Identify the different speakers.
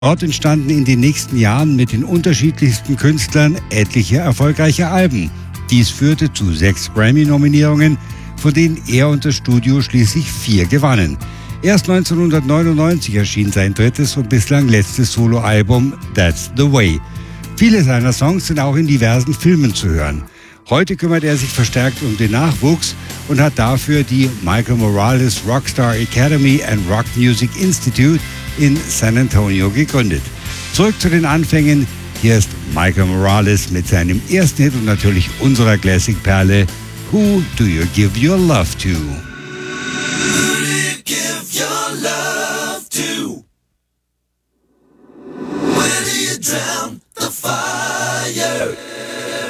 Speaker 1: Dort entstanden in den nächsten Jahren mit den unterschiedlichsten Künstlern etliche erfolgreiche Alben. Dies führte zu 6 Grammy-Nominierungen, von denen er und das Studio schließlich 4 gewannen. Erst 1999 erschien sein drittes und bislang letztes Soloalbum That's the Way. Viele seiner Songs sind auch in diversen Filmen zu hören. Heute kümmert er sich verstärkt um den Nachwuchs und hat dafür die Michael Morales Rockstar Academy and Rock Music Institute in San Antonio gegründet. Zurück zu den Anfängen. Hier ist Michael Morales mit seinem ersten Hit und natürlich unserer Classic-Perle Who Do You Give Your Love To?